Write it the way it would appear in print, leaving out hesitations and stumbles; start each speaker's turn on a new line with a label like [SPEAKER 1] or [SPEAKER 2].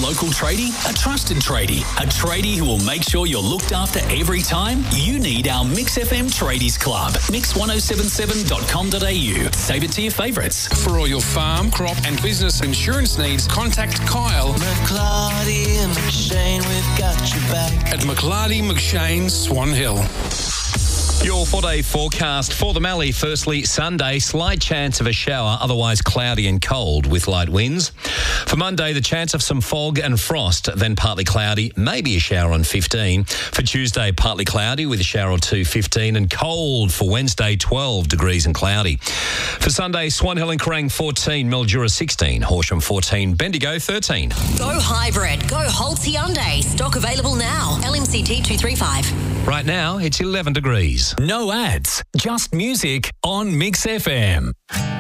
[SPEAKER 1] local tradie, a trusted tradie, a tradie who will make sure you're looked after every time? You need our Mix FM Tradies Club. Mix1077.com.au. Save it to your favourites.
[SPEAKER 2] For all your farm, crop and business insurance needs, contact Kyle
[SPEAKER 3] McClarty and McShane, we've got your back.
[SPEAKER 2] at McClarty McShane, Swan Hill.
[SPEAKER 4] Your 4-day forecast for the Mallee. Firstly, Sunday, slight chance of a shower, otherwise cloudy and cold with light winds. For Monday, the chance of some fog and frost, then partly cloudy, maybe a shower on 15. For Tuesday, partly cloudy with a shower or 2, 15, and cold for Wednesday, 12 degrees and cloudy. For Sunday, Swan Hill and Kerrang 14, Mildura 16, Horsham 14, Bendigo 13.
[SPEAKER 5] Go hybrid. Go Holtz Hyundai. Stock available now. LMCT 235.
[SPEAKER 4] Right now, it's 11 degrees.
[SPEAKER 1] No ads, just music on Mix FM.